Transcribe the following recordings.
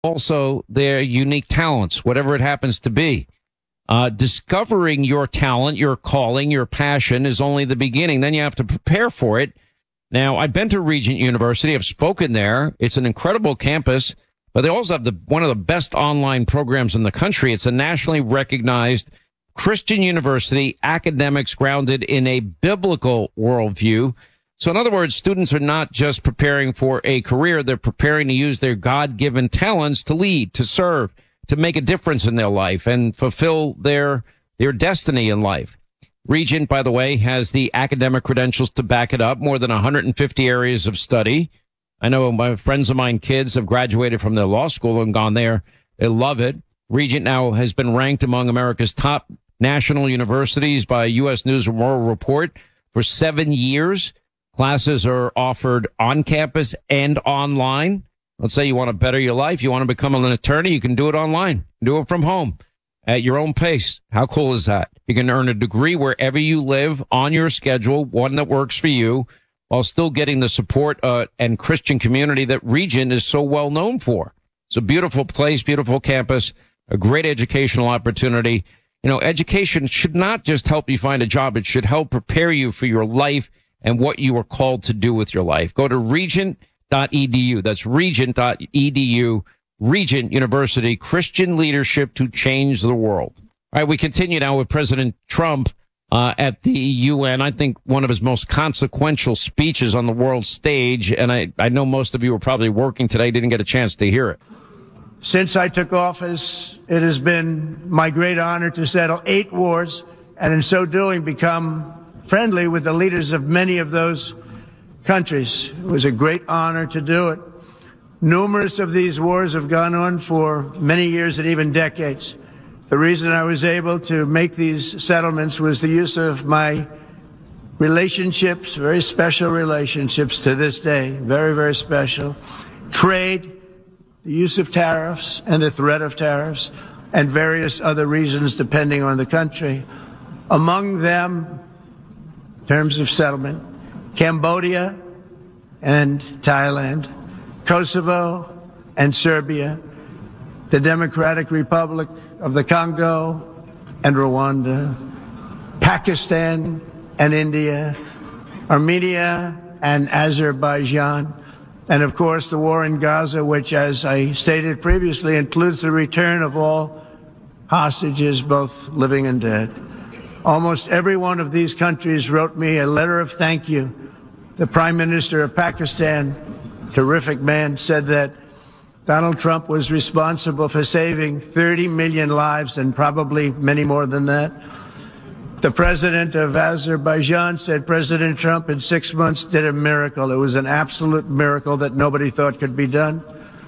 also their unique talents, whatever it happens to be. Discovering your talent, your calling, your passion is only the beginning. Then you have to prepare for it. Now, I've been to Regent University. I've spoken there. It's an incredible campus, but they also have one of the best online programs in the country. It's a nationally recognized Christian university, academics grounded in a biblical worldview. So in other words, students are not just preparing for a career. They're preparing to use their God-given talents to lead, to serve, to make a difference in their life and fulfill their destiny in life. Regent, by the way, has the academic credentials to back it up, more than 150 areas of study. I know my friends of mine, kids, have graduated from their law school and gone there. They love it. Regent now has been ranked among America's top national universities by U.S. News and World Report for 7 years. Classes are offered on campus and online. Let's say you want to better your life. You want to become an attorney. You can do it online. Do it from home at your own pace. How cool is that? You can earn a degree wherever you live on your schedule, one that works for you, while still getting the support and Christian community that Regent is so well known for. It's a beautiful place, beautiful campus, a great educational opportunity. You know, education should not just help you find a job. It should help prepare you for your life and what you are called to do with your life. Go to regent.edu. That's regent.edu. Regent University, Christian leadership to change the world. All right, we continue now with President Trump at the UN. I think one of his most consequential speeches on the world stage, and I know most of you were probably working today, didn't get a chance to hear it. Since I took office, it has been my great honor to settle 8 wars, and in so doing become friendly with the leaders of many of those countries. It was a great honor to do it. Numerous of these wars have gone on for many years and even decades. The reason I was able to make these settlements was the use of my relationships, very special relationships to this day, very, very special. Trade, the use of tariffs and the threat of tariffs, and various other reasons depending on the country. Among them, in terms of settlement, Cambodia and Thailand, Kosovo and Serbia, the Democratic Republic of the Congo and Rwanda, Pakistan and India, Armenia and Azerbaijan, and of course the war in Gaza, which, as I stated previously, includes the return of all hostages, both living and dead. Almost every one of these countries wrote me a letter of thank you. The Prime Minister of Pakistan, terrific man, said that Donald Trump was responsible for saving 30 million lives and probably many more than that. The president of Azerbaijan said President Trump in 6 months did a miracle. It was an absolute miracle that nobody thought could be done.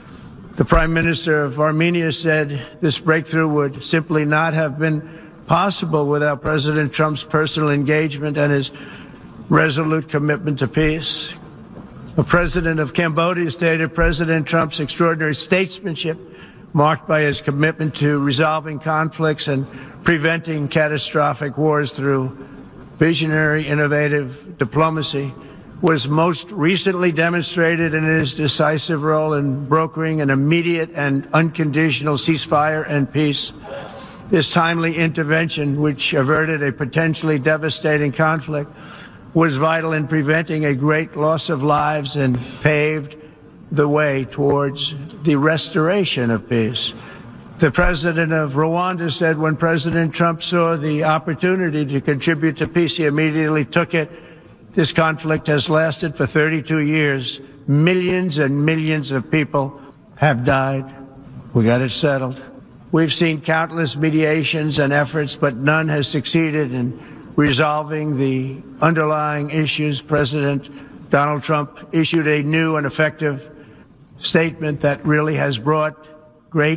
The Prime Minister of Armenia said this breakthrough would simply not have been possible without President Trump's personal engagement and his resolute commitment to peace. The president of Cambodia stated President Trump's extraordinary statesmanship, marked by his commitment to resolving conflicts and preventing catastrophic wars through visionary, innovative diplomacy, was most recently demonstrated in his decisive role in brokering an immediate and unconditional ceasefire and peace. This timely intervention, which averted a potentially devastating conflict, was vital in preventing a great loss of lives and paved the way towards the restoration of peace. The president of Rwanda said when President Trump saw the opportunity to contribute to peace, he immediately took it. This conflict has lasted for 32 years. Millions and millions of people have died. We got it settled. We've seen countless mediations and efforts, but none has succeeded in resolving the underlying issues. President Donald Trump issued a new and effective statement that really has brought great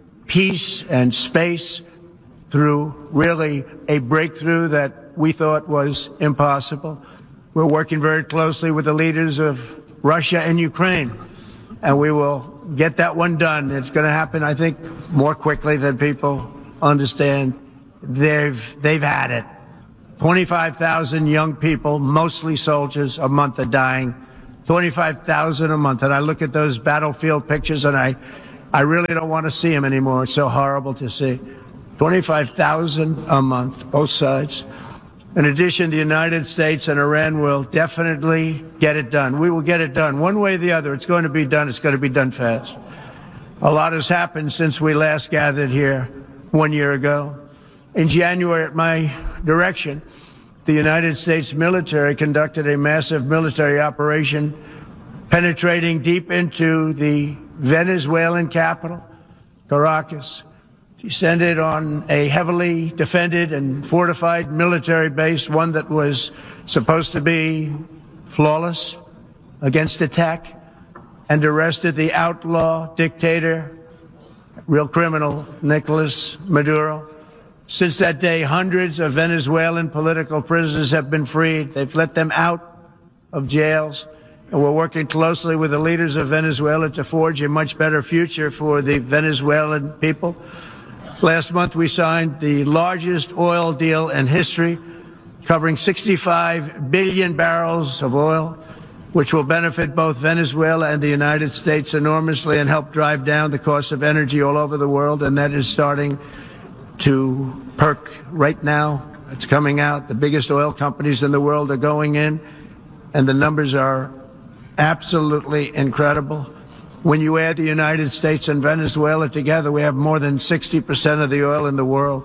peace and space through really a breakthrough that we thought was impossible. We're working very closely with the leaders of Russia and Ukraine, and we will get that one done. It's going to happen, I think, more quickly than people understand. They've had it. 25,000 young people, mostly soldiers, a month are dying. 25,000 a month. And I look at those battlefield pictures and I I really don't want to see them anymore. It's so horrible to see. 25,000 a month, both sides. In addition, the United States and Iran will definitely get it done. We will get it done one way or the other. It's going to be done. It's going to be done fast. A lot has happened since we last gathered here 1 year ago. In January, at my direction, the United States military conducted a massive military operation penetrating deep into the Venezuelan capital, Caracas, descended on a heavily defended and fortified military base, one that was supposed to be flawless against attack, and arrested the outlaw dictator, real criminal, Nicolas Maduro. Since that day, hundreds of Venezuelan political prisoners have been freed. They've let them out of jails. And we're working closely with the leaders of Venezuela to forge a much better future for the Venezuelan people. Last month, we signed the largest oil deal in history, covering 65 billion barrels of oil, which will benefit both Venezuela and the United States enormously and help drive down the cost of energy all over the world. And that is starting to perk right now. It's coming out. The biggest oil companies in the world are going in, and the numbers are absolutely incredible. When you add the United States and Venezuela together, we have more than 60% of the oil in the world.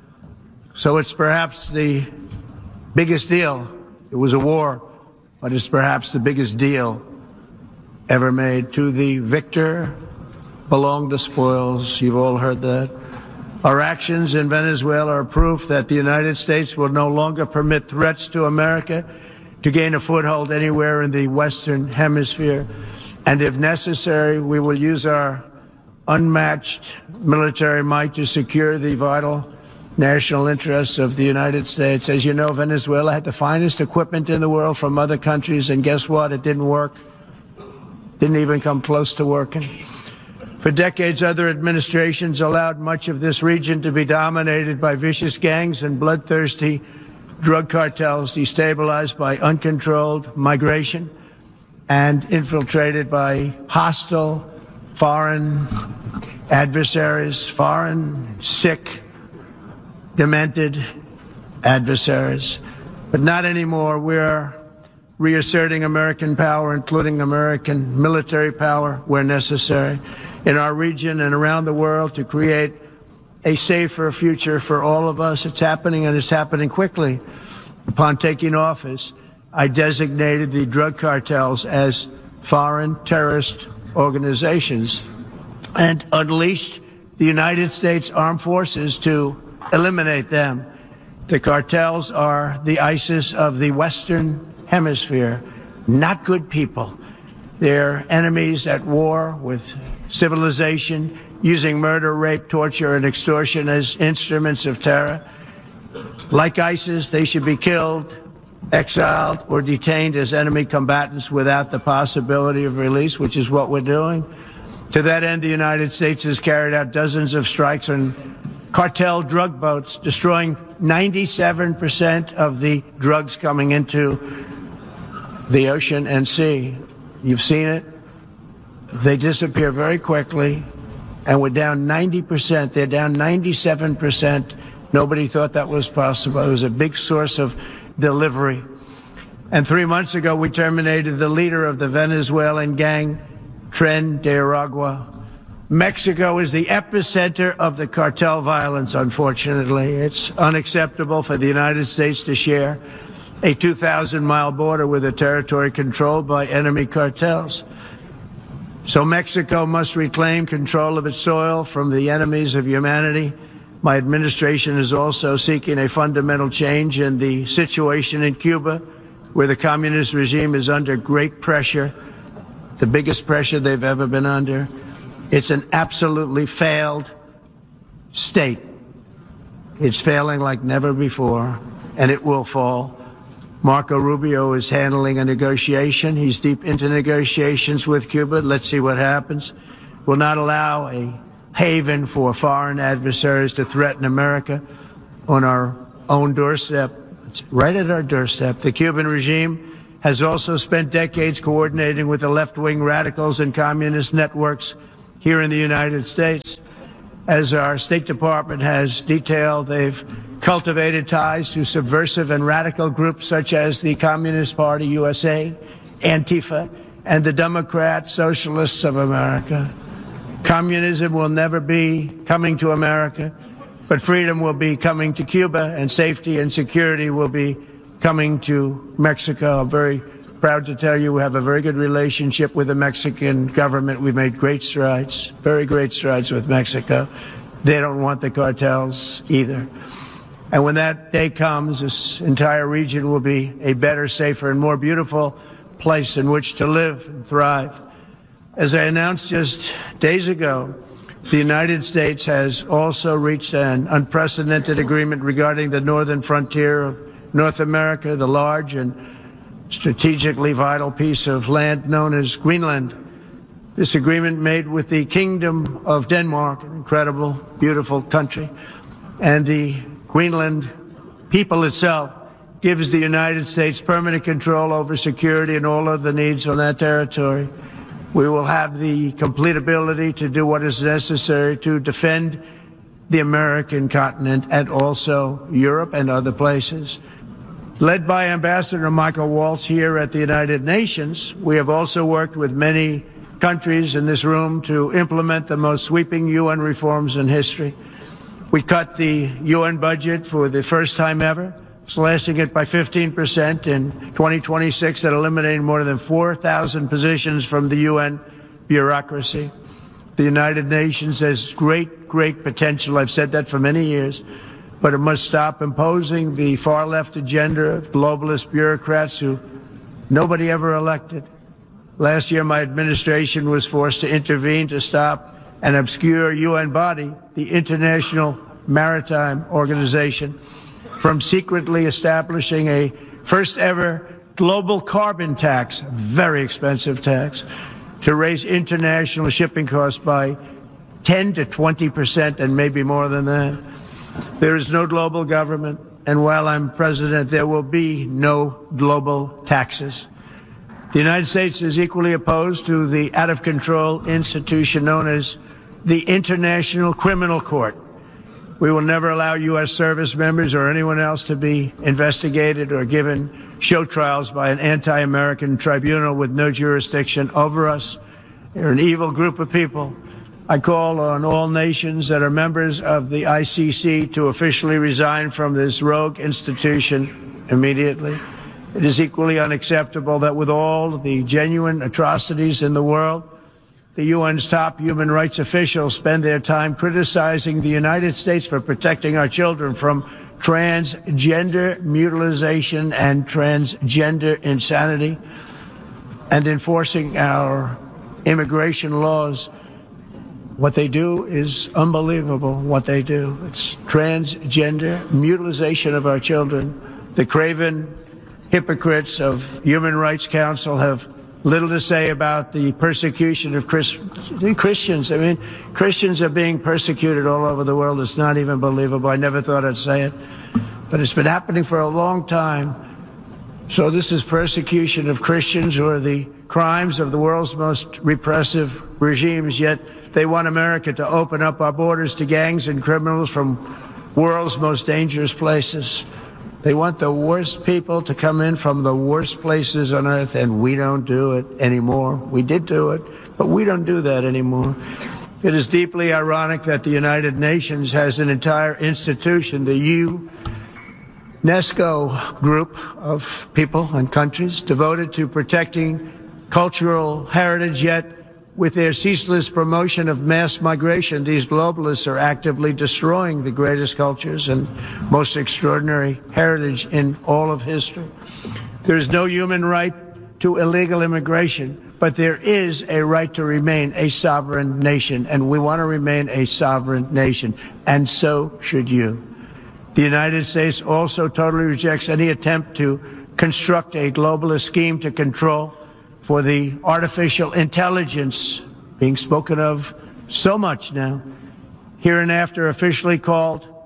So it's perhaps the biggest deal. It was a war, but it's perhaps the biggest deal ever made. To the victor belong the spoils. You've all heard that. Our actions in Venezuela are proof that the United States will no longer permit threats to America to gain a foothold anywhere in the Western Hemisphere. And if necessary, we will use our unmatched military might to secure the vital national interests of the United States. As you know, Venezuela had the finest equipment in the world from other countries, and guess what? It didn't work. Didn't even come close to working. For decades, other administrations allowed much of this region to be dominated by vicious gangs and bloodthirsty drug cartels, destabilized by uncontrolled migration and infiltrated by hostile foreign adversaries, foreign, sick, demented adversaries. But not anymore. We're reasserting American power, including American military power where necessary, in our region and around the world to create a safer future for all of us. It's happening, and it's happening quickly. Upon taking office, I designated the drug cartels as foreign terrorist organizations and unleashed the United States Armed Forces to eliminate them. The cartels are the ISIS of the Western Hemisphere, not good people. They're enemies at war with civilization, using murder, rape, torture, and extortion as instruments of terror. Like ISIS, they should be killed, exiled, or detained as enemy combatants without the possibility of release, which is what we're doing. To that end, the United States has carried out dozens of strikes on cartel drug boats, destroying 97% of the drugs coming into the ocean and sea. You've seen it. They disappear very quickly, and we're down 90%. They're down 97%. Nobody thought that was possible. It was a big source of delivery. And 3 months ago, we terminated the leader of the Venezuelan gang, Tren de Aragua. Mexico is the epicenter of the cartel violence, unfortunately. It's unacceptable for the United States to share a 2,000-mile border with a territory controlled by enemy cartels. So Mexico must reclaim control of its soil from the enemies of humanity. My administration is also seeking a fundamental change in the situation in Cuba, where the communist regime is under great pressure, the biggest pressure they've ever been under. It's an absolutely failed state. It's failing like never before, and it will fall. Marco Rubio is handling a negotiation. He's deep into negotiations with Cuba. Let's see what happens. We'll not allow a haven for foreign adversaries to threaten America on our own doorstep. It's right at our doorstep. The Cuban regime has also spent decades coordinating with the left-wing radicals and communist networks here in the United States. As our State Department has detailed, they've cultivated ties to subversive and radical groups such as the Communist Party USA, Antifa, and the Democrat Socialists of America. Communism will never be coming to America, but freedom will be coming to Cuba, and safety and security will be coming to Mexico. I'm very proud to tell you we have a very good relationship with the Mexican government. We've made great strides, very great strides with Mexico. They don't want the cartels either. And when that day comes, this entire region will be a better, safer, and more beautiful place in which to live and thrive. As I announced just days ago, the United States has also reached an unprecedented agreement regarding the northern frontier of North America, the large and strategically vital piece of land known as Greenland. This agreement made with the Kingdom of Denmark, an incredible, beautiful country, and the Greenland people itself, gives the United States permanent control over security and all of the needs on that territory. We will have the complete ability to do what is necessary to defend the American continent and also Europe and other places. Led by Ambassador Michael Waltz here at the United Nations, we have also worked with many countries in this room to implement the most sweeping UN reforms in history. We cut the UN budget for the first time ever, slashing it by 15% in 2026 and eliminating more than 4,000 positions from the UN bureaucracy. The United Nations has great, great potential. I've said that for many years, but it must stop imposing the far left agenda of globalist bureaucrats who nobody ever elected. Last year, my administration was forced to intervene to stop an obscure UN body, the International Maritime Organization, from secretly establishing a first ever global carbon tax, very expensive tax, to raise international shipping costs by 10 to 20% and maybe more than that. There is no global government, and while I'm president, there will be no global taxes. The United States is equally opposed to the out-of-control institution known as the International Criminal Court. We will never allow U.S. service members or anyone else to be investigated or given show trials by an anti-American tribunal with no jurisdiction over us. They're an evil group of people. I call on all nations that are members of the ICC to officially resign from this rogue institution immediately. It is equally unacceptable that with all the genuine atrocities in the world, the UN's top human rights officials spend their time criticizing the United States for protecting our children from transgender mutilation and transgender insanity and enforcing our immigration laws. What they do is unbelievable, what they do. It's transgender mutilation of our children. The craven hypocrites of Human Rights Council have little to say about the persecution of Christians. I mean, Christians are being persecuted all over the world. It's not even believable. I never thought I'd say it, but it's been happening for a long time. So this is persecution of Christians who are the crimes of the world's most repressive regimes, yet they want America to open up our borders to gangs and criminals from world's most dangerous places. They want the worst people to come in from the worst places on earth, and we don't do it anymore. We did do it, but we don't do that anymore. It is deeply ironic that the United Nations has an entire institution, the UNESCO group of people and countries devoted to protecting cultural heritage, yet with their ceaseless promotion of mass migration, these globalists are actively destroying the greatest cultures and most extraordinary heritage in all of history. There is no human right to illegal immigration, but there is a right to remain a sovereign nation, and we want to remain a sovereign nation, and so should you. The United States also totally rejects any attempt to construct a globalist scheme to control for the artificial intelligence being spoken of so much now, hereinafter officially called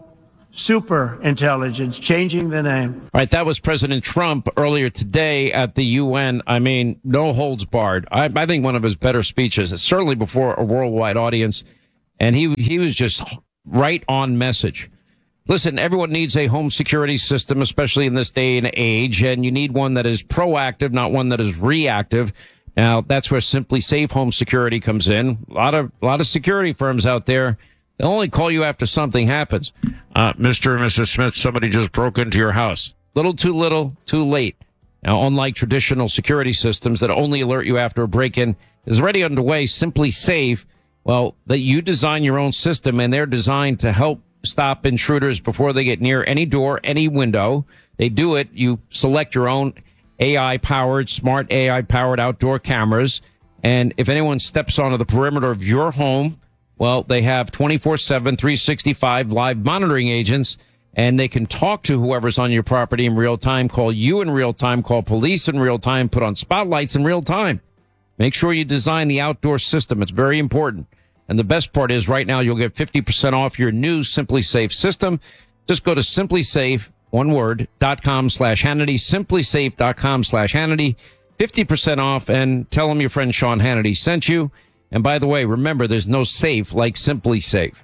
super intelligence, changing the name. All right, that was President Trump earlier today at the UN. I mean, no holds barred. I think one of his better speeches, certainly before a worldwide audience, and he was just right on message. Listen, everyone needs a home security system, especially in this day and age, and you need one that is proactive, not one that is reactive. Now, that's where Simply Safe Home Security comes in. A lot of security firms out there, they'll only call you after something happens. Mr. and Mrs. Smith, somebody just broke into your house. Little, too late. Now, unlike traditional security systems that only alert you after a break-in, is already underway. Simply Safe, well, that you design your own system, and they're designed to help stop intruders before they get near any door, any window. They do it. You select your own smart AI-powered outdoor cameras. And if anyone steps onto the perimeter of your home, well, they have 24/7, 365 live monitoring agents, and they can talk to whoever's on your property in real time, call you in real time, call police in real time, put on spotlights in real time. Make sure you design the outdoor system. It's very important. And the best part is right now you'll get 50% off your new Simply Safe system. Just go to simplysafe.com/Hannity, simplysafe.com/Hannity, 50% off, and tell them your friend Sean Hannity sent you. And by the way, remember, there's no safe like Simply Safe.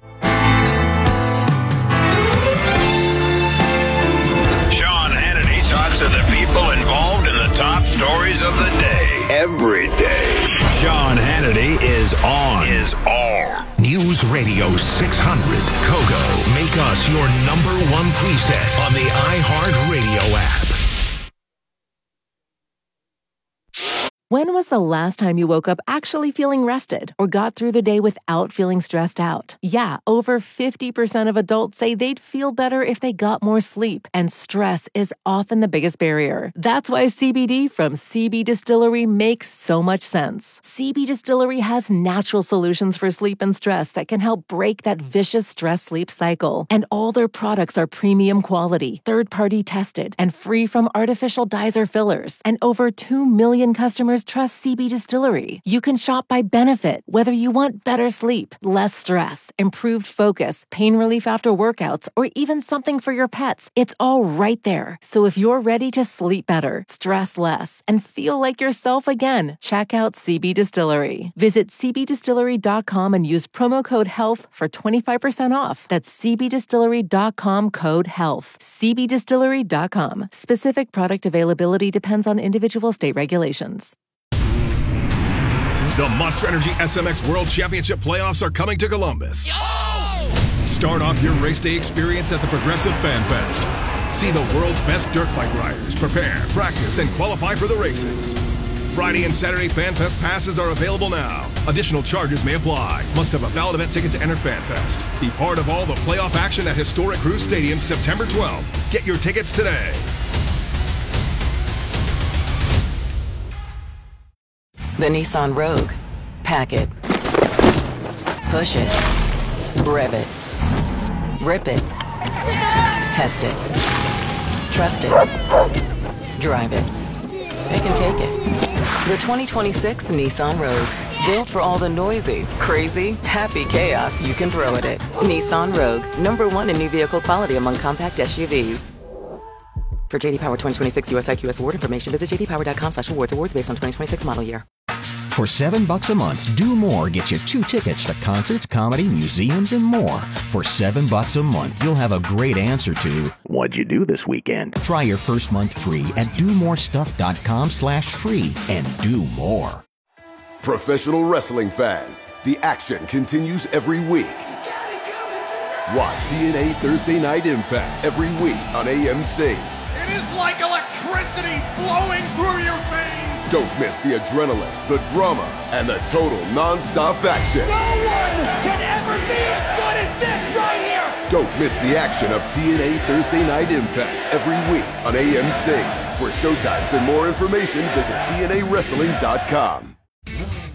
Sean Hannity talks to the people involved in the top stories of the day. Every day. Sean Hannity is on. News Radio 600 Kogo. Make us your #1 preset on the iHeartRadio app. When was the last time you woke up actually feeling rested or got through the day without feeling stressed out? Yeah, over 50% of adults say they'd feel better if they got more sleep, and stress is often the biggest barrier. That's why CBD from CB Distillery makes so much sense. CB Distillery has natural solutions for sleep and stress that can help break that vicious stress-sleep cycle. And all their products are premium quality, third-party tested, and free from artificial dyes or fillers. And over 2 million customers trust CB Distillery. You can shop by benefit, whether you want better sleep, less stress, improved focus, pain relief after workouts, or even something for your pets. It's all right there. So if you're ready to sleep better, stress less, and feel like yourself again, check out CB Distillery. Visit cbdistillery.com and use promo code HEALTH for 25% off. That's cbdistillery.com, code HEALTH. cbdistillery.com. Specific product availability depends on individual state regulations. The Monster Energy SMX World Championship playoffs are coming to Columbus. Start off your race day experience at the Progressive Fan Fest. See the world's best dirt bike riders prepare, practice, and qualify for the races. Friday and Saturday Fan Fest passes are available now. Additional charges may apply. Must have a valid event ticket to enter Fan Fest. Be part of all the playoff action at historic Cruise Stadium September 12th. Get your tickets today. The Nissan Rogue. Pack it. Push it. Rev it. Rip it. Test it. Trust it. Drive it. It can take it. The 2026 Nissan Rogue. Built for all the noisy, crazy, happy chaos you can throw at it. Nissan Rogue. #1 in new vehicle quality among compact SUVs. For JD Power 2026 USIQS award information, visit jdpower.com/awards. Awards based on 2026 model year. For $7 a month, Do More gets you 2 tickets to concerts, comedy, museums, and more. For $7 a month, you'll have a great answer to, what'd you do this weekend? Try your first month free at domorestuff.com/free and do more. Professional wrestling fans, the action continues every week. Watch TNA Thursday Night Impact every week on AMC. It is like electricity flowing through your veins. Don't miss the adrenaline, the drama, and the total non-stop action. No one can ever be as good as this right here. Don't miss the action of TNA Thursday Night Impact every week on AMC. For showtimes and more information, visit TNAWrestling.com.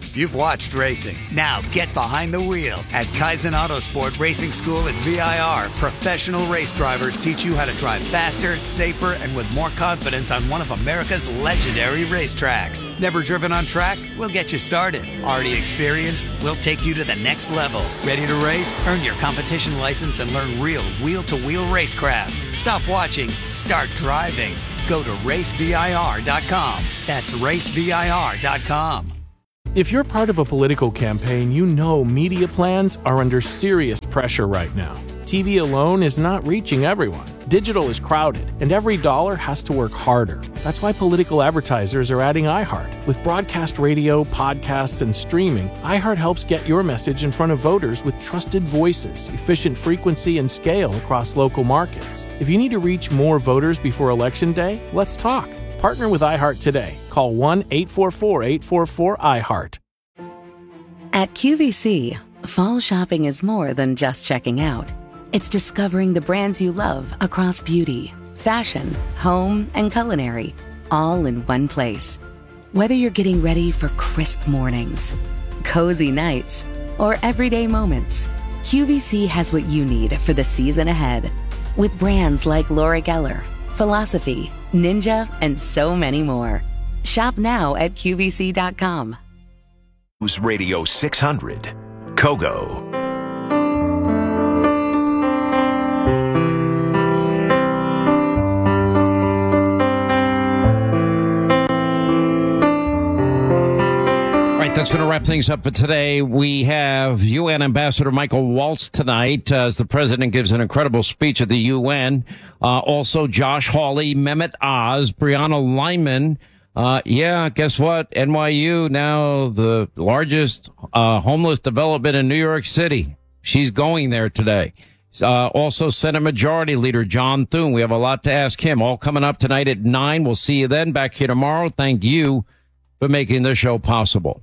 You've watched racing. Now get behind the wheel. At Kaizen Autosport Racing School at VIR, professional race drivers teach you how to drive faster, safer, and with more confidence on one of America's legendary racetracks. Never driven on track? We'll get you started. Already experienced? We'll take you to the next level. Ready to race? Earn your competition license and learn real wheel-to-wheel racecraft. Stop watching. Start driving. Go to racevir.com. That's racevir.com. If you're part of a political campaign, you know media plans are under serious pressure right now. TV alone is not reaching everyone. Digital is crowded, and every dollar has to work harder. That's why political advertisers are adding iHeart. With broadcast radio, podcasts, and streaming, iHeart helps get your message in front of voters with trusted voices, efficient frequency, and scale across local markets. If you need to reach more voters before Election Day, let's talk. Partner with iHeart today. Call 1-844-844-iHeart. At QVC, fall shopping is more than just checking out. It's discovering the brands you love across beauty, fashion, home, and culinary, all in one place. Whether you're getting ready for crisp mornings, cozy nights, or everyday moments, QVC has what you need for the season ahead. With brands like Laura Geller, Philosophy, Ninja, and so many more. Shop now at QVC.com. News Radio 600, Kogo. That's going to wrap things up for today. We have UN Ambassador Michael Waltz tonight as the president gives an incredible speech at the UN. Also, Josh Hawley, Mehmet Oz, Brianna Lyman. Guess what? NYU now the largest homeless development in New York City. She's going there today. Also, Senate Majority Leader John Thune. We have a lot to ask him. All coming up tonight at 9. We'll see you then. Back here tomorrow. Thank you for making the show possible.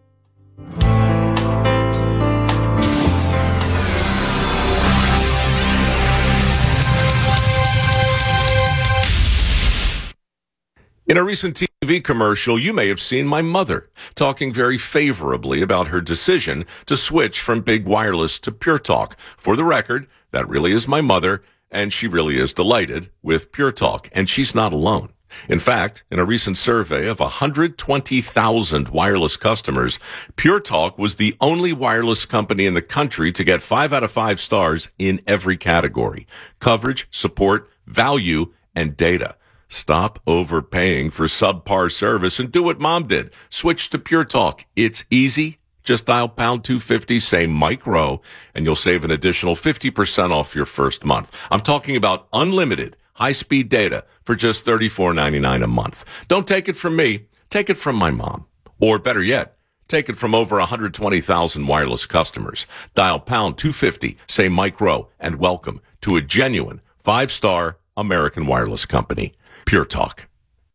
In a recent TV commercial, you may have seen my mother talking very favorably about her decision to switch from big wireless to Pure Talk. For the record, that really is my mother, and she really is delighted with Pure Talk, and she's not alone. In fact, in a recent survey of 120,000 wireless customers, Pure Talk was the only wireless company in the country to get 5 out of 5 stars in every category: coverage, support, value, and data. Stop overpaying for subpar service and do what Mom did. Switch to Pure Talk. It's easy. Just dial pound 250, say Mike Rowe, and you'll save an additional 50% off your first month. I'm talking about unlimited high-speed data for just $34.99 a month. Don't take it from me. Take it from my mom. Or better yet, take it from over 120,000 wireless customers. Dial pound 250, say Mike Rowe, and welcome to a genuine 5-star American wireless company. Pure Talk.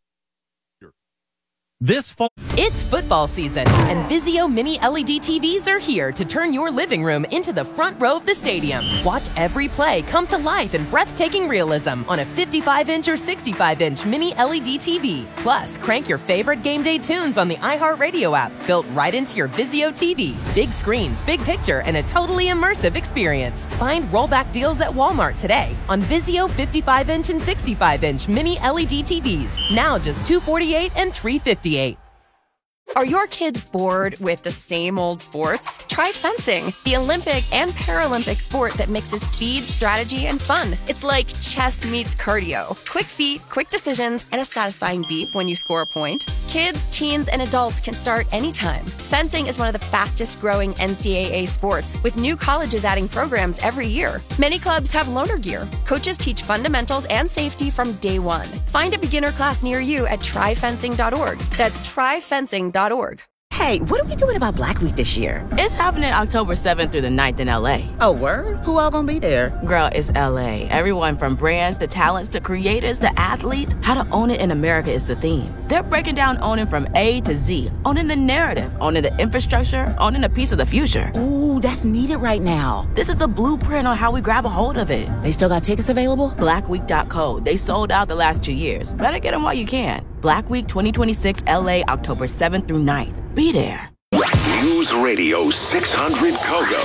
This fall, it's football season, and Vizio Mini LED TVs are here to turn your living room into the front row of the stadium. Watch every play come to life in breathtaking realism on a 55-inch or 65-inch Mini LED TV. Plus, crank your favorite game day tunes on the iHeartRadio app, built right into your Vizio TV. Big screens, big picture, and a totally immersive experience. Find rollback deals at Walmart today on Vizio 55-inch and 65-inch Mini LED TVs. Now just $248 and $358. Are your kids bored with the same old sports? Try fencing, the Olympic and Paralympic sport that mixes speed, strategy, and fun. It's like chess meets cardio. Quick feet, quick decisions, and a satisfying beep when you score a point. Kids, teens, and adults can start anytime. Fencing is one of the fastest growing NCAA sports, with new colleges adding programs every year. Many clubs have loaner gear. Coaches teach fundamentals and safety from day one. Find a beginner class near you at tryfencing.org. That's tryfencing.org. Hey, what are we doing about Black Week this year? It's happening October 7th through the 9th in LA. Oh, word? Who all gonna be there? Girl, it's LA. Everyone from brands to talents to creators to athletes. How to own it in America is the theme. They're breaking down owning from A to Z. Owning the narrative, owning the infrastructure, owning a piece of the future. Ooh, that's needed right now. This is the blueprint on how we grab a hold of it. They still got tickets available? Blackweek.co. They sold out the last 2 years. Better get them while you can. Black Week 2026 LA, October 7th through 9th. Be there. News Radio 600 Kogo,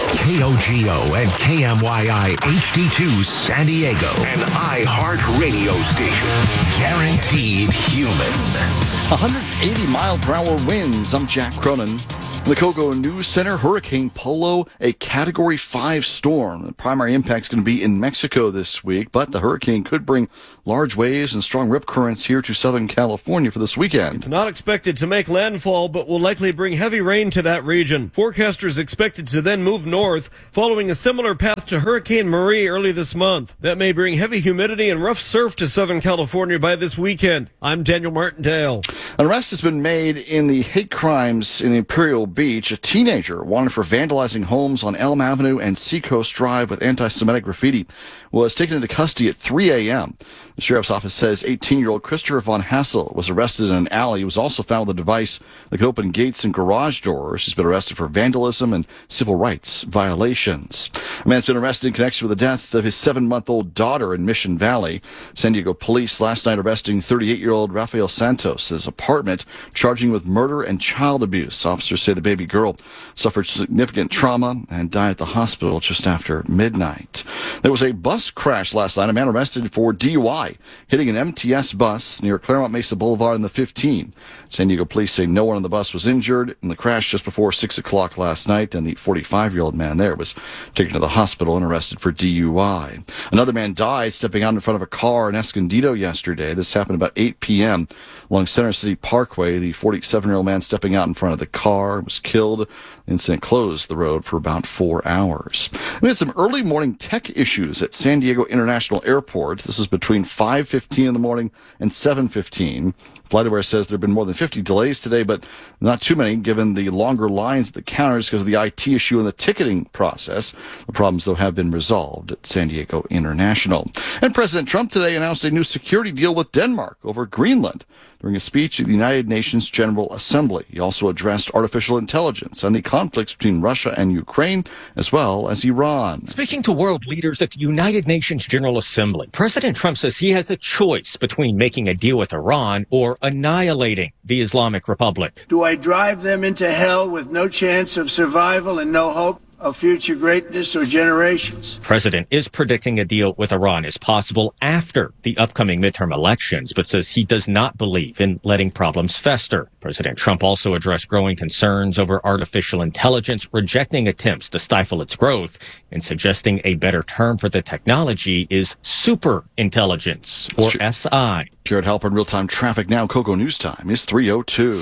KOGO and KMYI HD2 San Diego, an iHeartRadio station. Guaranteed human. 180-mile-per-hour winds. I'm Jack Cronin. In the Kogo News Center, Hurricane Polo, a Category 5 storm. The primary impact is going to be in Mexico this week, but the hurricane could bring large waves and strong rip currents here to Southern California for this weekend. It's not expected to make landfall, but will likely bring heavy rain to that region. Forecasters expected to then move north, following a similar path to Hurricane Marie early this month. That may bring heavy humidity and rough surf to Southern California by this weekend. I'm Daniel Martindale. An arrest has been made in the hate crimes in Imperial Beach. A teenager wanted for vandalizing homes on Elm Avenue and Seacoast Drive with anti-Semitic graffiti was taken into custody at 3 a.m. The sheriff's office says 18-year-old Christopher Von Hassel was arrested in an alley. He was also found with a device that could open gates and garage doors. He's been arrested for vandalism and civil rights violations. A man's been arrested in connection with the death of his 7-month-old daughter in Mission Valley. San Diego police last night arresting 38-year-old Rafael Santos' apartment, charging with murder and child abuse. Officers say the baby girl suffered significant trauma and died at the hospital just after midnight. There was a bus crash last night. A man arrested for DUI, hitting an MTS bus near Claremont Mesa Boulevard in the 15. San Diego police say no one on the bus was injured in the crash just before 6 o'clock last night, and the 45-year-old man there was taken to the hospital and arrested for DUI. Another man died stepping out in front of a car in Escondido yesterday. This happened about 8 p.m. along Center City Parkway. The 47-year-old man stepping out in front of the car was killed. The incident closed the road for about 4 hours. We had some early morning tech issues at San Diego International Airport. This is between 5:15 in the morning and 7:15. FlightAware says there have been more than 50 delays today, but not too many given the longer lines at the counters because of the IT issue in the ticketing process. The problems, though, have been resolved at San Diego International. And President Trump today announced a new security deal with Denmark over Greenland during a speech at the United Nations General Assembly. He also addressed artificial intelligence and the conflicts between Russia and Ukraine, as well as Iran. Speaking to world leaders at the United Nations General Assembly, President Trump says he has a choice between making a deal with Iran or annihilating the Islamic Republic. Do I drive them into hell with no chance of survival and no hope of future greatness or generations? President is predicting a deal with Iran is possible after the upcoming midterm elections, but says he does not believe in letting problems fester. President Trump also addressed growing concerns over artificial intelligence, rejecting attempts to stifle its growth and suggesting a better term for the technology is super intelligence, or SI. Jared Halpern, real-time traffic now. Kogo News Time is 3:02.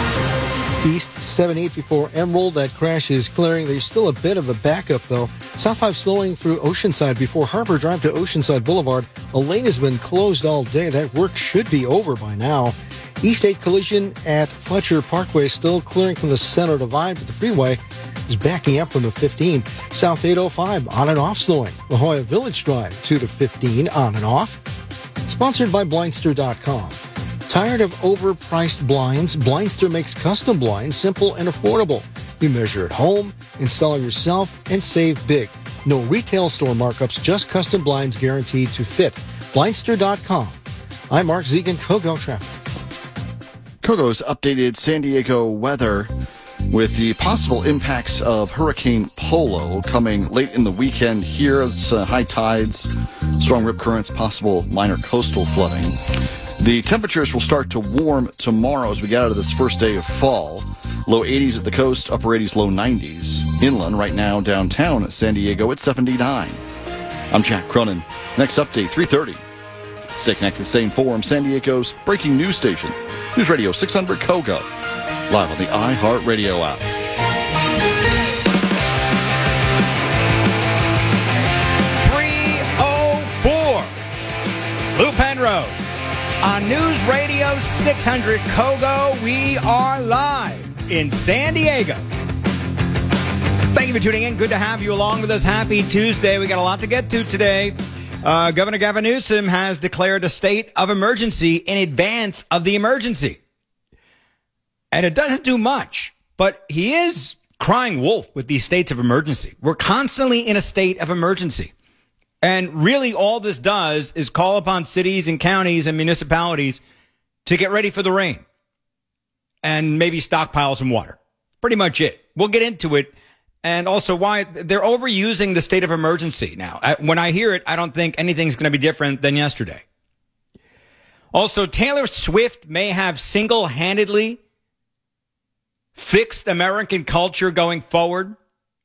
East 78 before Emerald. That crash is clearing. There's still a bit of a backup, though. South 5 slowing through Oceanside before Harbor Drive to Oceanside Boulevard. A lane has been closed all day. That work should be over by now. East 8 collision at Fletcher Parkway still clearing from the center divide, but the freeway is backing up from the 15. South 805 on and off slowing. La Jolla Village Drive to the 15 on and off. Sponsored by Blindster.com. Tired of overpriced blinds? Blindster makes custom blinds simple and affordable. You measure at home, install yourself, and save big. No retail store markups, just custom blinds guaranteed to fit. Blindster.com. I'm Mark Zegan, Kogo Traffic. Kogo's updated San Diego weather with the possible impacts of Hurricane Polo coming late in the weekend here. It's high tides, strong rip currents, possible minor coastal flooding. The temperatures will start to warm tomorrow as we get out of this first day of fall. Low 80s at the coast, upper 80s, low 90s. Inland right now, downtown at San Diego, it's 79. I'm Jack Cronin. Next update, 3:30. Stay connected, stay informed. San Diego's breaking news station. News Radio 600 Kogo. Live on the iHeartRadio app. 3:04. Lou Penrose. On News Radio 600 Kogo, we are live in San Diego. Thank you for tuning in. Good to have you along with us. Happy Tuesday. We got a lot to get to today. Governor Gavin Newsom has declared a state of emergency in advance of the emergency. And it doesn't do much, but he is crying wolf with these states of emergency. We're constantly in a state of emergency. And really all this does is call upon cities and counties and municipalities to get ready for the rain and maybe stockpile some water. Pretty much it. We'll get into it. And also why they're overusing the state of emergency now. When I hear it, I don't think anything's going to be different than yesterday. Also, Taylor Swift may have single-handedly fixed American culture going forward.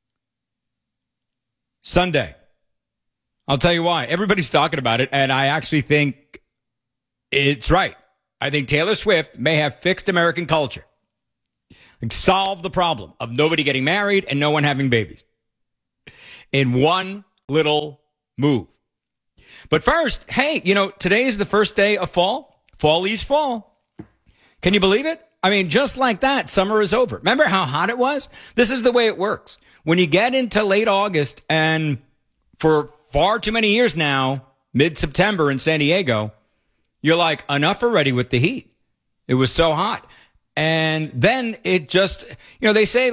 Sunday. I'll tell you why. Everybody's talking about it, and I actually think it's right. I think Taylor Swift may have fixed American culture. Like, solve the problem of nobody getting married and no one having babies in one little move. But first, hey, today is the first day of fall. Fall-ese fall. Can you believe it? I mean, just like that, summer is over. Remember how hot it was? This is the way it works. When you get into late August, and for far too many years now, mid-September in San Diego, you're like, enough already with the heat. It was so hot. And then it just, they say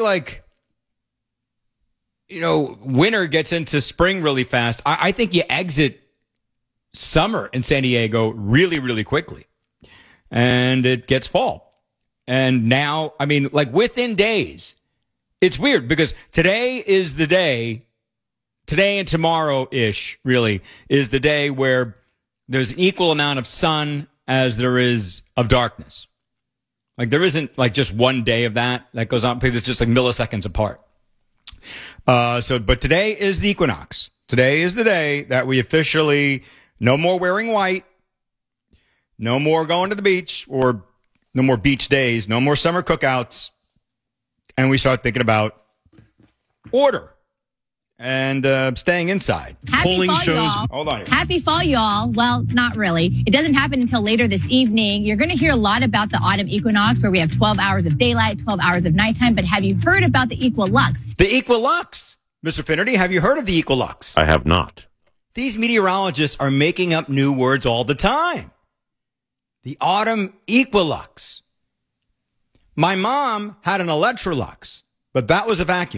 winter gets into spring really fast. I think you exit summer in San Diego really, really quickly. And it gets fall. And now, within days, it's weird because today is the day, today and tomorrow-ish, really, is the day where there's an equal amount of sun as there is of darkness. There isn't just one day of that goes on because it's just milliseconds apart. But today is the equinox. Today is the day that we officially, no more wearing white, no more going to the beach, or no more beach days, no more summer cookouts, and we start thinking about order and staying inside. Happy fall, y'all. Hold on. Happy fall, y'all. Well, not really. It doesn't happen until later this evening. You're going to hear a lot about the autumn equinox, where we have 12 hours of daylight, 12 hours of nighttime. But have you heard about the equilux? The equilux. Mr. Finnerty, have you heard of the equilux? I have not. These meteorologists are making up new words all the time. The autumn equilux. My mom had an Electrolux, but that was a vacuum.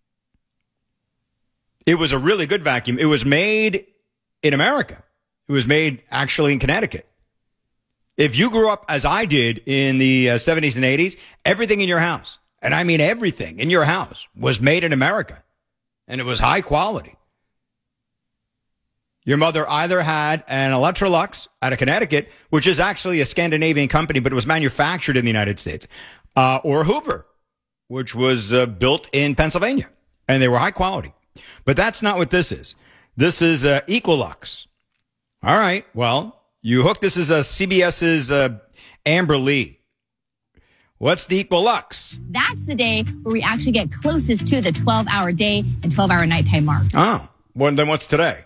It was a really good vacuum. It was made in America. It was made actually in Connecticut. If you grew up as I did in the 70s and 80s, everything in your house, and I mean everything in your house, was made in America. And it was high quality. Your mother either had an Electrolux out of Connecticut, which is actually a Scandinavian company, but it was manufactured in the United States, or Hoover, which was built in Pennsylvania. And they were high quality. But that's not what this is. This is Equilux. All right. Well, you hooked. This is CBS's Amber Lee. What's the Equilux? That's the day where we actually get closest to the 12-hour day and 12-hour nighttime mark. Oh, well, then what's today?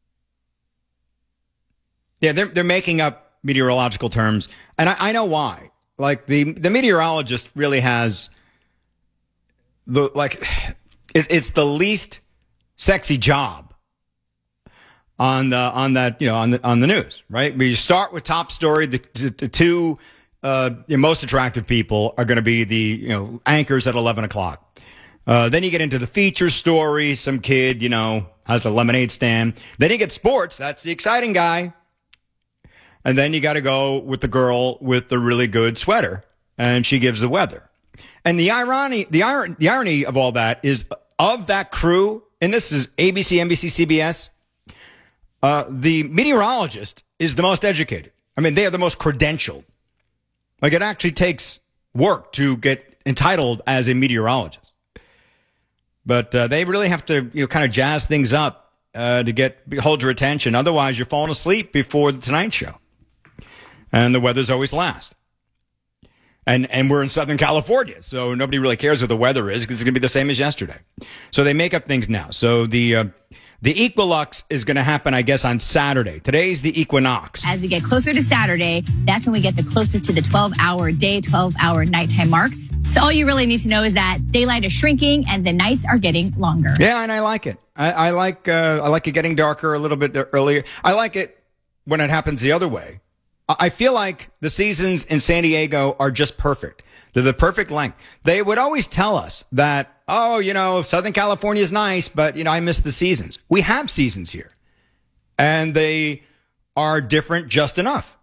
Yeah, they're making up meteorological terms, and I know why. The meteorologist really has it's the least sexy job on the news, right? You start with top story. The two most attractive people are going to be the anchors at 11 o'clock. Then you get into the feature story. Some kid has a lemonade stand. Then you get sports. That's the exciting guy. And then you got to go with the girl with the really good sweater, and she gives the weather. And the irony of all that is, of that crew, and this is ABC, NBC, CBS, the meteorologist is the most educated. I mean, they are the most credentialed. It actually takes work to get entitled as a meteorologist. But they really have to kind of jazz things up to hold your attention. Otherwise, you're falling asleep before the Tonight Show. And the weather's always last. And we're in Southern California, so nobody really cares what the weather is because it's going to be the same as yesterday. So they make up things now. So the equilux is going to happen, I guess, on Saturday. Today's the equinox. As we get closer to Saturday, that's when we get the closest to the 12-hour day, 12-hour nighttime mark. So all you really need to know is that daylight is shrinking and the nights are getting longer. Yeah, and I like it. I like it getting darker a little bit earlier. I like it when it happens the other way. I feel like the seasons in San Diego are just perfect. They're the perfect length. They would always tell us that, Southern California is nice, but, I miss the seasons. We have seasons here. And they are different just enough.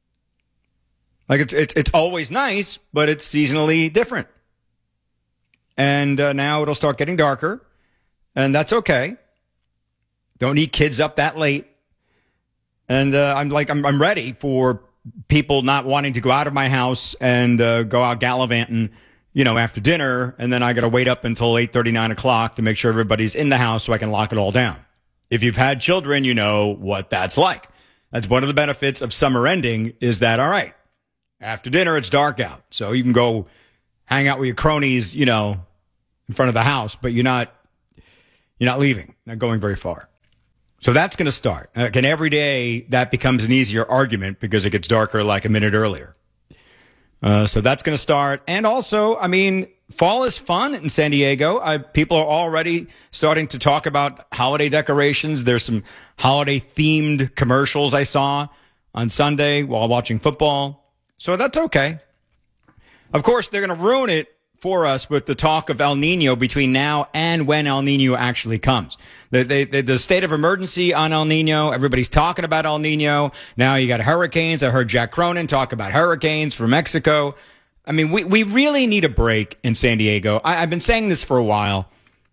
It's always nice, but it's seasonally different. And now it'll start getting darker, and that's okay. Don't need kids up that late. And I'm ready for people not wanting to go out of my house and go out gallivanting, after dinner. And then I got to wait up until 8:30, 9 o'clock to make sure everybody's in the house so I can lock it all down. If you've had children, you know what that's like. That's one of the benefits of summer ending is that, all right, after dinner, it's dark out. So you can go hang out with your cronies, in front of the house, but you're not leaving, not going very far. So that's going to start. And every day that becomes an easier argument because it gets darker like a minute earlier. So that's going to start. And also, fall is fun in San Diego. People are already starting to talk about holiday decorations. There's some holiday-themed commercials I saw on Sunday while watching football. So that's okay. Of course, they're going to ruin it for us with the talk of El Nino between now and when El Nino actually comes. The state of emergency on El Nino, everybody's talking about El Nino. Now you got hurricanes. I heard Jack Cronin talk about hurricanes from Mexico. We really need a break in San Diego. I've been saying this for a while.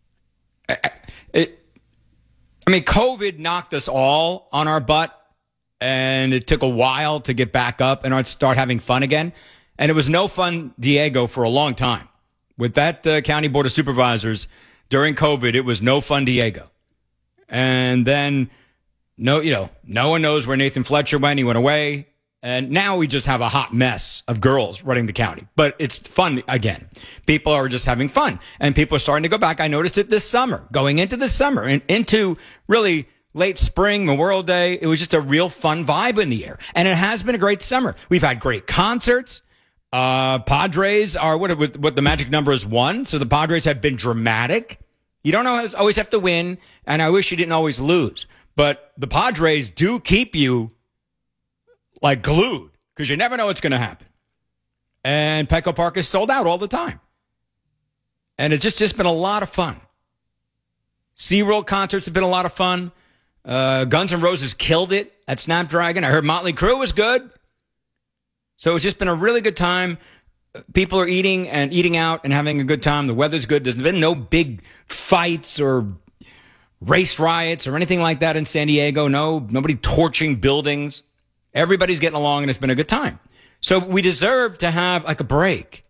COVID knocked us all on our butt, and it took a while to get back up and start having fun again. And it was no fun, Diego, for a long time. With that county board of supervisors during COVID, it was no fun, Diego. And then, no one knows where Nathan Fletcher went. He went away. And now we just have a hot mess of girls running the county. But it's fun again. People are just having fun. And people are starting to go back. I noticed it this summer, going into this summer and into really late spring, Memorial Day. It was just a real fun vibe in the air. And it has been a great summer. We've had great concerts. Padres are what the magic number is 1. So the Padres have been dramatic. You don't always have to win. And I wish you didn't always lose. But the Padres do keep you like glued because you never know what's going to happen. And Petco Park is sold out all the time. And it's just been a lot of fun. SeaWorld concerts have been a lot of fun. Guns N' Roses killed it at Snapdragon. I heard Motley Crue was good. So it's just been a really good time. People are eating out and having a good time. The weather's good. There's been no big fights or race riots or anything like that in San Diego. Nobody torching buildings. Everybody's getting along and it's been a good time. So we deserve to have like a break.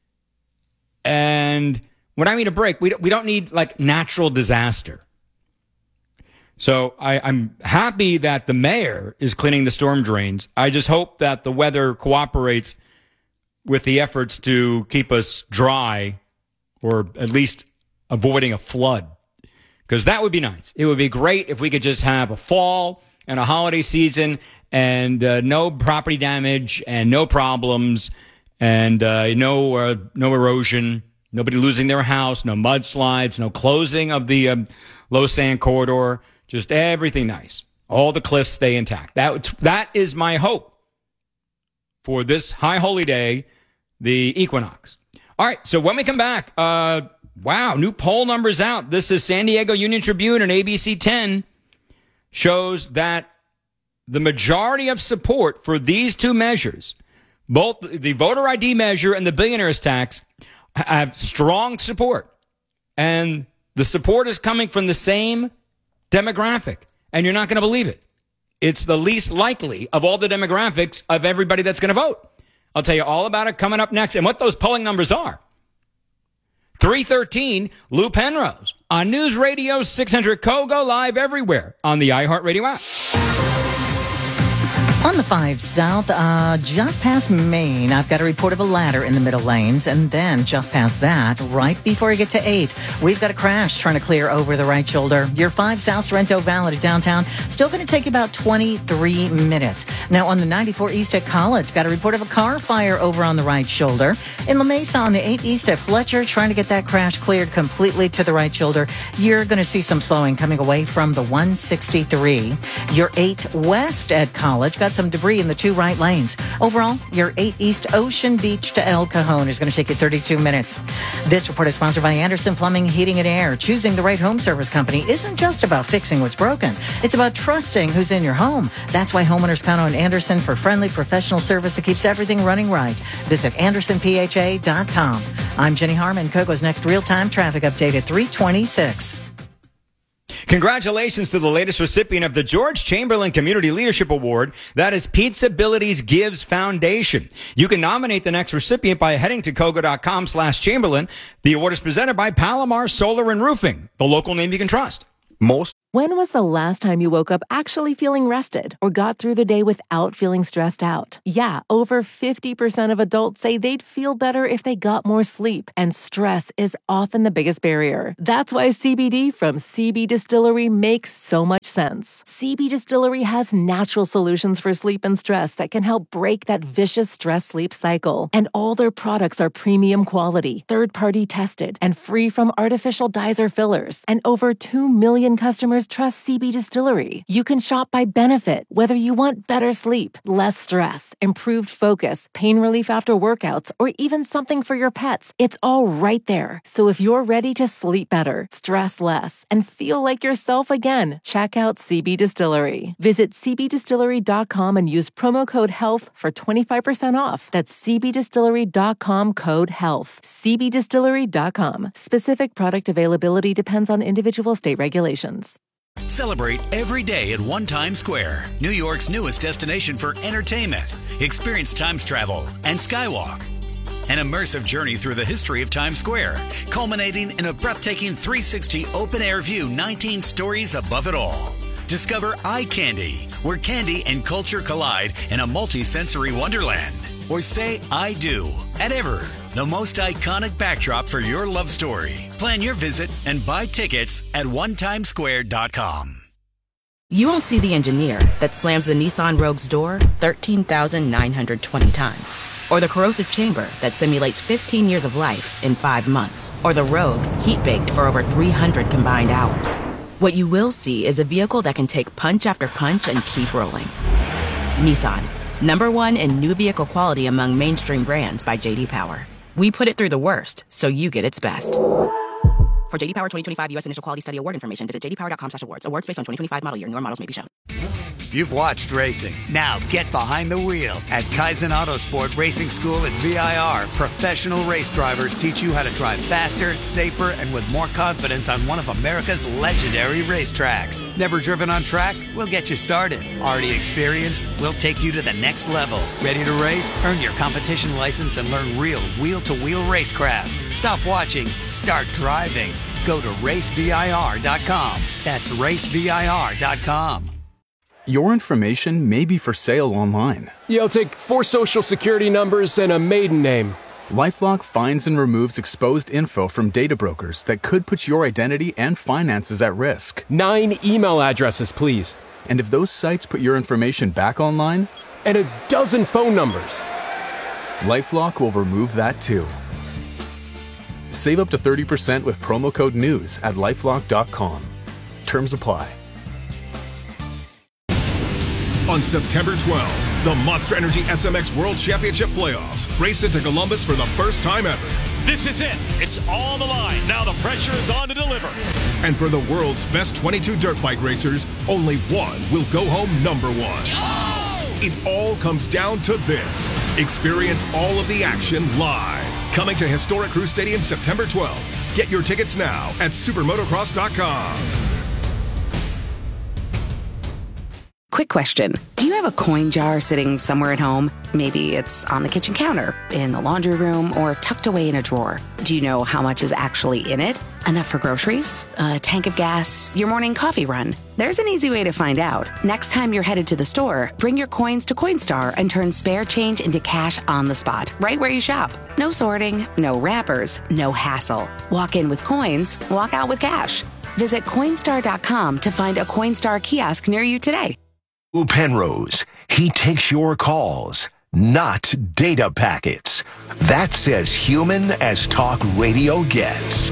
And when I mean a break, we don't need like natural disaster. So I'm happy that the mayor is cleaning the storm drains. I just hope that the weather cooperates with the efforts to keep us dry or at least avoiding a flood, because that would be nice. It would be great if we could just have a fall and a holiday season and no property damage and no problems and no erosion, nobody losing their house, no mudslides, no closing of the low sand corridor. Just everything nice. All the cliffs stay intact. That is my hope for this high holy day, the equinox. All right, so when we come back, new poll numbers out. This is San Diego Union Tribune and ABC 10 shows that the majority of support for these two measures, both the voter ID measure and the billionaire's tax, have strong support. And the support is coming from the same demographic, and you're not going to believe it. It's the least likely of all the demographics of everybody that's going to vote. I'll tell you all about it coming up next and what those polling numbers are. 3:13, Lou Penrose on News Radio 600 KOGO, live everywhere on the iHeartRadio app. On the 5 South, just past Maine, I've got a report of a ladder in the middle lanes. And then just past that, right before you get to 8, we've got a crash trying to clear over the right shoulder. Your 5 South Sorrento Valley to downtown, still going to take about 23 minutes. Now on the 94 East at College, got a report of a car fire over on the right shoulder. In La Mesa on the 8 East at Fletcher, trying to get that crash cleared completely to the right shoulder. You're going to see some slowing coming away from the 163. Your 8 West at College, got some debris in the 2 right lanes. Overall, your 8 East Ocean Beach to El Cajon is going to take you 32 minutes. This report is sponsored by Anderson Plumbing, Heating and Air. Choosing the right home service company isn't just about fixing what's broken. It's about trusting who's in your home. That's why homeowners count on Anderson for friendly professional service that keeps everything running right. Visit AndersonPHA.com. I'm Jenny Harmon. KOGO's next real-time traffic update at 3:26. Congratulations to the latest recipient of the George Chamberlain Community Leadership Award. That is Pizzabilities Gives Foundation. You can nominate the next recipient by heading to kogo.com/Chamberlain. The award is presented by Palomar Solar and Roofing, the local name you can trust. When was the last time you woke up actually feeling rested or got through the day without feeling stressed out? Yeah, over 50% of adults say they'd feel better if they got more sleep, and stress is often the biggest barrier. That's why CBD from CB Distillery makes so much sense. CB Distillery has natural solutions for sleep and stress that can help break that vicious stress-sleep cycle. And all their products are premium quality, third-party tested, and free from artificial dyes or fillers. And over 2 million customers trust CB Distillery. You can shop by benefit, whether you want better sleep, less stress, improved focus, pain relief after workouts, or even something for your pets. It's all right there. So if you're ready to sleep better, stress less, and feel like yourself again, check out CB Distillery. Visit cbdistillery.com and use promo code HEALTH for 25% off. That's cbdistillery.com code HEALTH. cbdistillery.com. Specific product availability depends on individual state regulations. Celebrate every day at One Times Square, New York's newest destination for entertainment. Experience Times Travel and Skywalk. An immersive journey through the history of Times Square, culminating in a breathtaking 360 open-air view 19 stories above it all. Discover Eye Candy, where candy and culture collide in a multi-sensory wonderland. Or say I do at Ever, the most iconic backdrop for your love story. Plan your visit and buy tickets at onetimesquare.com. You won't see the engineer that slams the Nissan Rogue's door 13,920 times. Or the corrosive chamber that simulates 15 years of life in 5 months. Or the Rogue heat-baked for over 300 combined hours. What you will see is a vehicle that can take punch after punch and keep rolling. Nissan, #1 in new vehicle quality among mainstream brands by J.D. Power. We put it through the worst, so you get its best. For J.D. Power 2025 U.S. Initial Quality Study Award information, visit jdpower.com/awards. Awards based on 2025 model year. Newer models may be shown. You've watched racing. Now get behind the wheel. At Kaizen Autosport Racing School at VIR, professional race drivers teach you how to drive faster, safer, and with more confidence on one of America's legendary racetracks. Never driven on track? We'll get you started. Already experienced? We'll take you to the next level. Ready to race? Earn your competition license and learn real wheel-to-wheel racecraft. Stop watching. Start driving. Go to racevir.com. That's racevir.com. Your information may be for sale online. Yeah, I'll take 4 social security numbers and a maiden name. LifeLock finds and removes exposed info from data brokers that could put your identity and finances at risk. 9 email addresses, please. And if those sites put your information back online? And a dozen phone numbers. LifeLock will remove that too. Save up to 30% with promo code NEWS at LifeLock.com. Terms apply. On September 12th, the Monster Energy SMX World Championship Playoffs race into Columbus for the first time ever. This is it. It's on the line. Now the pressure is on to deliver. And for the world's best 22 dirt bike racers, only one will go home #1. Oh! It all comes down to this. Experience all of the action live. Coming to Historic Crew Stadium September 12th. Get your tickets now at supermotocross.com. Quick question. Do you have a coin jar sitting somewhere at home? Maybe it's on the kitchen counter, in the laundry room, or tucked away in a drawer. Do you know how much is actually in it? Enough for groceries? A tank of gas? Your morning coffee run? There's an easy way to find out. Next time you're headed to the store, bring your coins to Coinstar and turn spare change into cash on the spot, right where you shop. No sorting, no wrappers, no hassle. Walk in with coins, walk out with cash. Visit Coinstar.com to find a Coinstar kiosk near you today. Penrose, he takes your calls, not data packets. That's as human as talk radio gets.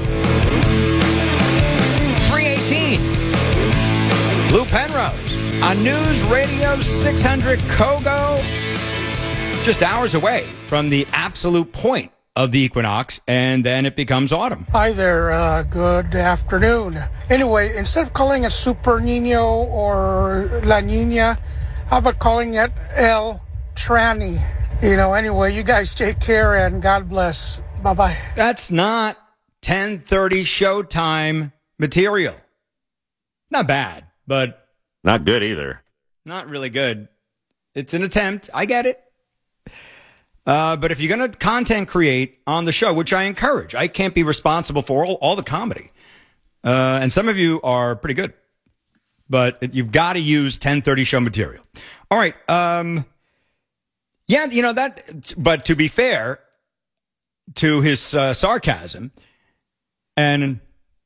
318. Lou Penrose on News Radio 600 KOGO. Just hours away from the absolute point of the equinox, and then it becomes autumn. Hi there, good afternoon. Anyway, instead of calling it Super Nino or La Nina, how about calling it El Tranny? You know, anyway, you guys take care and God bless. Bye-bye. That's not 10:30 showtime material. Not bad, but not good either. Not really good. It's an attempt. I get it. But if you're going to content create on the show, which I encourage, I can't be responsible for all the comedy. And some of you are pretty good. But you've got to use 10:30 show material. All right. Yeah, you know that. But to be fair to his sarcasm and,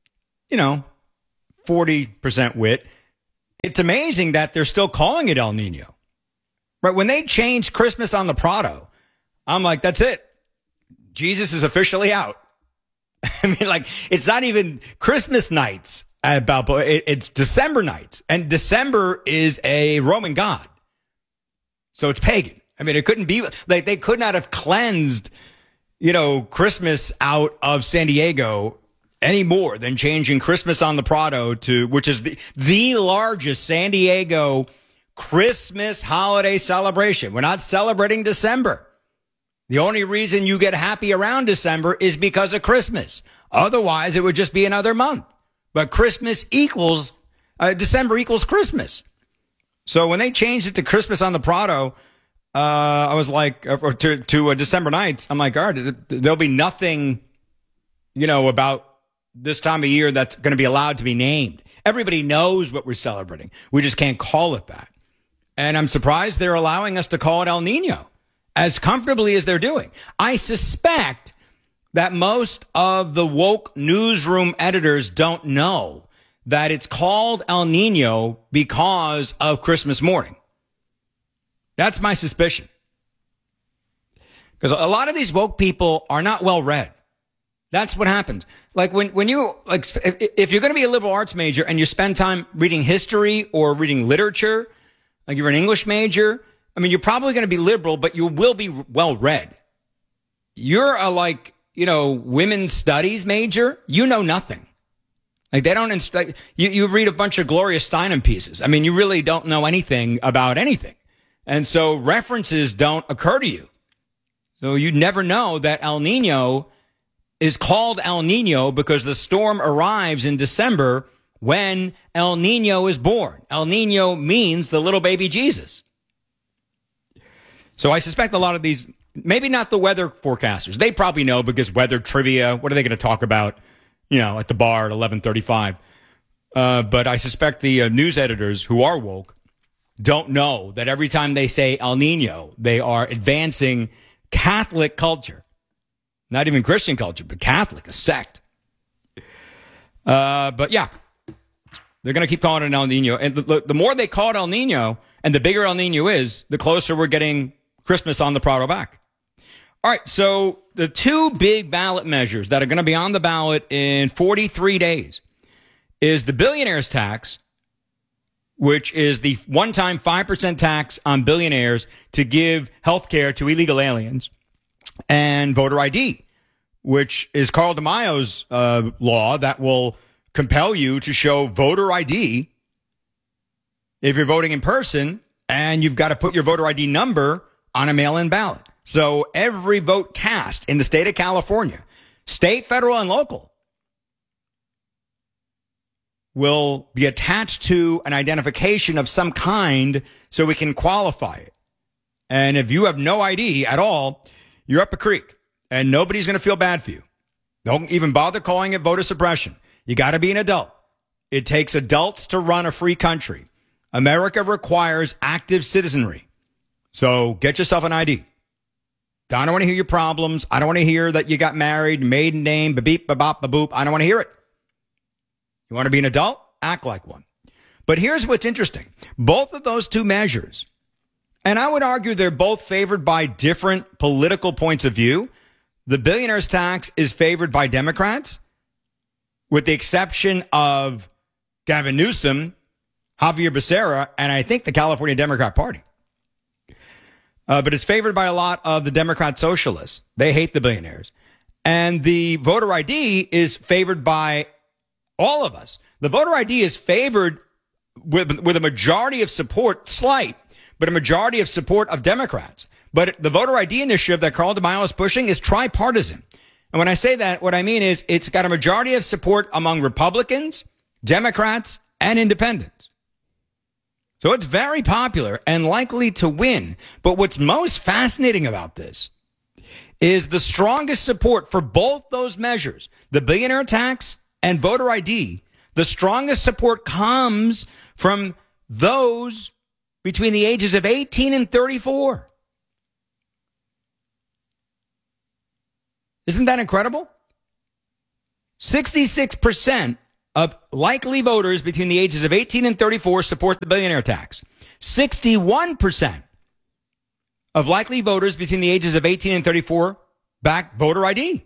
40% wit, it's amazing that they're still calling it El Nino. Right? When they changed Christmas on the Prado, I'm like, that's it. Jesus is officially out. I mean, like, it's not even Christmas nights at Balboa. It's December nights. And December is a Roman god. So it's pagan. I mean, it couldn't be like they could not have cleansed, Christmas out of San Diego any more than changing Christmas on the Prado to, which is the largest San Diego Christmas holiday celebration. We're not celebrating December. The only reason you get happy around December is because of Christmas. Otherwise, it would just be another month. But Christmas equals, December equals Christmas. So when they changed it to Christmas on the Prado, I was like, or to December nights, I'm like, all right, there'll be nothing, about this time of year that's going to be allowed to be named. Everybody knows what we're celebrating. We just can't call it that. And I'm surprised they're allowing us to call it El Nino as comfortably as they're doing. I suspect that most of the woke newsroom editors don't know that it's called El Nino because of Christmas morning. That's my suspicion. Because a lot of these woke people are not well read. That's what happens. Like when you, like, if you're going to be a liberal arts major and you spend time reading history or reading literature, like you're an English major, I mean, you're probably going to be liberal, but you will be well read. You're a women's studies major. You know nothing. Like they don't you read a bunch of Gloria Steinem pieces. I mean, you really don't know anything about anything. And so references don't occur to you. So you never know that El Nino is called El Nino because the storm arrives in December when El Nino is born. El Nino means the little baby Jesus. So I suspect a lot of these, maybe not the weather forecasters. They probably know because weather trivia, what are they going to talk about, at the bar at 11:35? But I suspect the news editors who are woke don't know that every time they say El Nino, they are advancing Catholic culture. Not even Christian culture, but Catholic, a sect. But yeah, they're going to keep calling it El Nino. And the more they call it El Nino, and the bigger El Nino is, the closer we're getting Christmas on the Prado back. All right, so the two big ballot measures that are going to be on the ballot in 43 days is the billionaire's tax, which is the one-time 5% tax on billionaires to give health care to illegal aliens, and voter ID, which is Carl DeMaio's law that will compel you to show voter ID if you're voting in person, and you've got to put your voter ID number on a mail-in ballot. So every vote cast in the state of California, state, federal, and local, will be attached to an identification of some kind so we can qualify it. And if you have no ID at all, you're up a creek, and nobody's going to feel bad for you. Don't even bother calling it voter suppression. You got to be an adult. It takes adults to run a free country. America requires active citizenry. So get yourself an ID. I don't want to hear your problems. I don't want to hear that you got married, maiden name, ba-beep, ba-bop, ba-boop. I don't want to hear it. You want to be an adult? Act like one. But here's what's interesting. Both of those two measures, and I would argue they're both favored by different political points of view. The billionaire's tax is favored by Democrats, with the exception of Gavin Newsom, Javier Becerra, and I think the California Democrat Party. But it's favored by a lot of the Democrat socialists. They hate the billionaires. And the voter ID is favored by all of us. The voter ID is favored with a majority of support, slight, but a majority of support of Democrats. But the voter ID initiative that Carl DeMaio is pushing is tripartisan. And when I say that, what I mean is it's got a majority of support among Republicans, Democrats, and independents. So it's very popular and likely to win. But what's most fascinating about this is the strongest support for both those measures, the billionaire tax and voter ID, the strongest support comes from those between the ages of 18 and 34. Isn't that incredible? 66% of likely voters between the ages of 18 and 34 support the billionaire tax. 61% of likely voters between the ages of 18 and 34 back voter ID.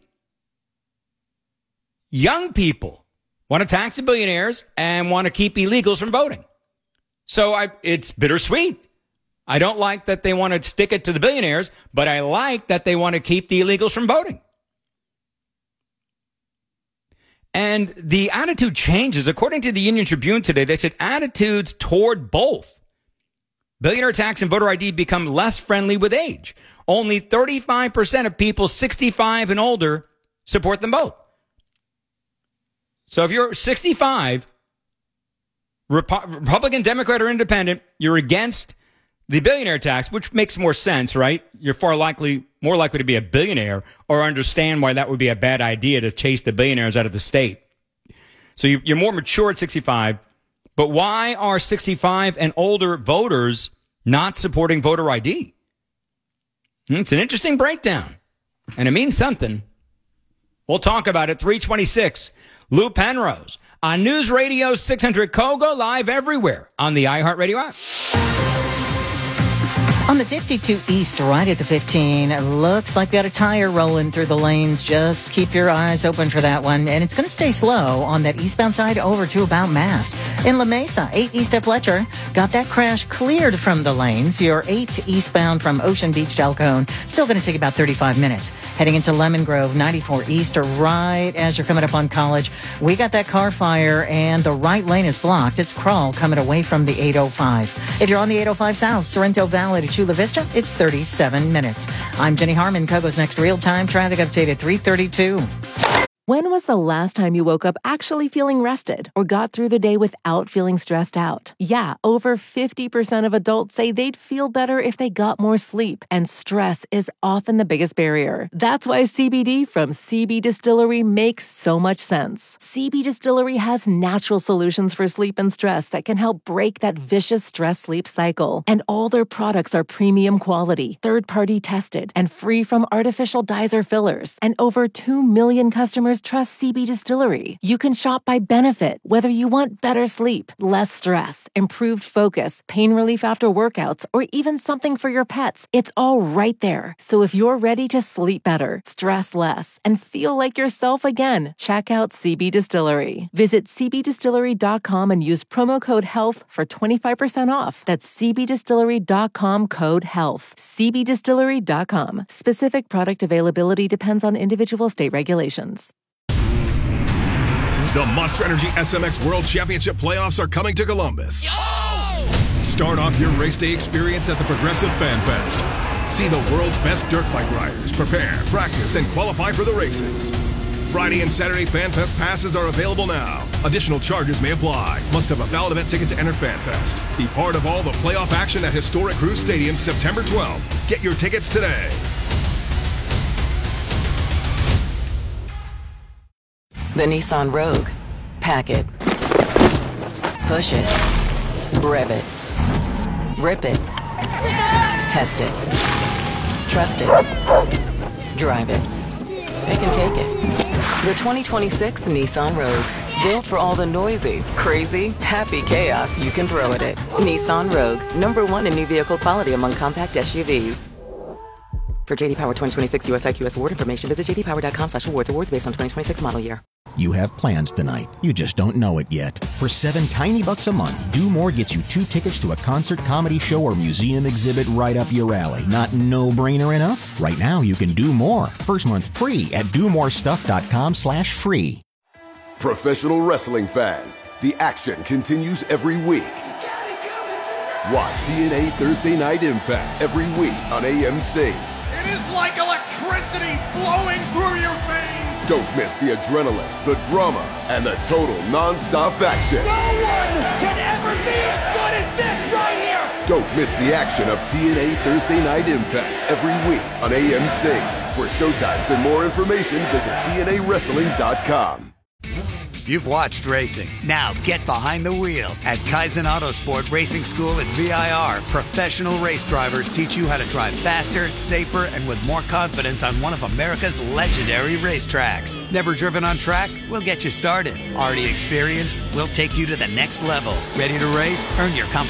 Young people want to tax the billionaires and want to keep illegals from voting. So it's bittersweet. I don't like that they want to stick it to the billionaires, but I like that they want to keep the illegals from voting. And the attitude changes. According to the Union Tribune today, they said attitudes toward both billionaire tax and voter ID become less friendly with age. Only 35% of people 65 and older support them both. So if you're 65, Republican, Democrat, or Independent, you're against the billionaire tax, which makes more sense, right? You're more likely to be a billionaire or understand why that would be a bad idea to chase the billionaires out of the state. So you're more mature at 65. But why are 65 and older voters not supporting voter ID? It's an interesting breakdown, and it means something. We'll talk about it. 326, Lou Penrose on News Radio 600 Kogo, live everywhere on the iHeartRadio app. On the 52 East, right at the 15, it looks like we got a tire rolling through the lanes. Just keep your eyes open for that one. And it's going to stay slow on that eastbound side over to about Mast. In La Mesa, 8 east of Fletcher, got that crash cleared from the lanes. You're 8 eastbound from Ocean Beach to El Cajon. Still going to take about 35 minutes. Heading into Lemon Grove, 94 east, or right as you're coming up on College. We got that car fire, and the right lane is blocked. It's Crawl coming away from the 805. If you're on the 805 South, Sorrento Valley to Chula Vista, it's 37 minutes. I'm Jenny Harmon. Kogo's next real-time traffic update at 3:32. When was the last time you woke up actually feeling rested or got through the day without feeling stressed out? Yeah, over 50% of adults say they'd feel better if they got more sleep, and stress is often the biggest barrier. That's why CBD from CB Distillery makes so much sense. CB Distillery has natural solutions for sleep and stress that can help break that vicious stress-sleep cycle. And all their products are premium quality, third-party tested, and free from artificial dyes or fillers. And over 2 million customers trust CB Distillery. You can shop by benefit, whether you want better sleep, less stress, improved focus, pain relief after workouts, or even something for your pets. It's all right there. So if you're ready to sleep better, stress less, and feel like yourself again, check out CB Distillery. Visit cbdistillery.com and use promo code HEALTH for 25% off. That's cbdistillery.com, code HEALTH. cbdistillery.com. Specific product availability depends on individual state regulations. The Monster Energy SMX World Championship playoffs are coming to Columbus. Start off your race day experience at the Progressive Fan Fest. See the world's best dirt bike riders prepare, practice, and qualify for the races. Friday and Saturday Fan Fest passes are available now. Additional charges may apply. Must have a valid event ticket to enter Fan Fest. Be part of all the playoff action at Historic Cruise Stadium September 12th. Get your tickets today. The Nissan Rogue. Pack it. Push it. Rev it. Rip it. Test it. Trust it. Drive it. It can take it. The 2026 Nissan Rogue. Built for all the noisy, crazy, happy chaos you can throw at it. Nissan Rogue. #1 in new vehicle quality among compact SUVs. For JD Power 2026 US IQS award information, visit jdpower.com/awards. Awards based on 2026 model year. You have plans tonight. You just don't know it yet. For $7 tiny bucks a month, Do More gets you 2 tickets to a concert, comedy show, or museum exhibit right up your alley. Not no-brainer enough? Right now, you can do more. First month free at domorestuff.com/free. Professional wrestling fans, the action continues every week. Watch TNA Thursday Night Impact every week on AMC. It is like electricity flowing through your veins. Don't miss the adrenaline, the drama, and the total non-stop action. No one can ever be as good as this right here! Don't miss the action of TNA Thursday Night Impact every week on AMC. For showtimes and more information, visit TNAWrestling.com. You've watched racing. Now get behind the wheel. At Kaizen Autosport Racing School at VIR, professional race drivers teach you how to drive faster, safer, and with more confidence on one of America's legendary racetracks. Never driven on track? We'll get you started. Already experienced? We'll take you to the next level. Ready to race? Earn your company